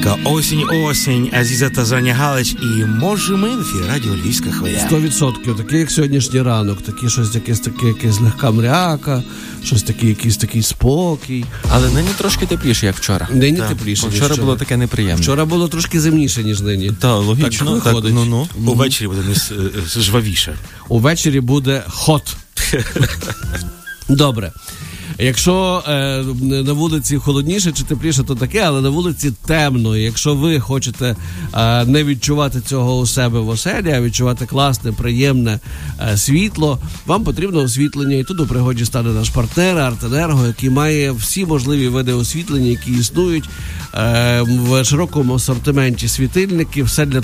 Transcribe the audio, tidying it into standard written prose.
Така осінь, Азіза та Заня Галич, і може ми в ефірі радіо Львівська хвиля. 100%. Таке, як сьогоднішній ранок, таке щось якесь легка мряка, щось таке, якийсь такий спокій. Але нині трошки тепліше, як вчора. Нині тепліше, ніж вчора було таке неприємне. Вчора було трошки зимніше, ніж нині. Так, логічно. Так, ну. Увечері буде жвавіше. Увечері буде хот. Добре. Якщо на вулиці холодніше чи тепліше, то таке, але на вулиці темно. Якщо ви хочете не відчувати цього у себе в оселі, а відчувати класне, приємне світло, вам потрібно освітлення. І тут у пригоді стане наш партнер Артенерго, який має всі можливі види освітлення, які існують в широкому асортименті світильників. Все для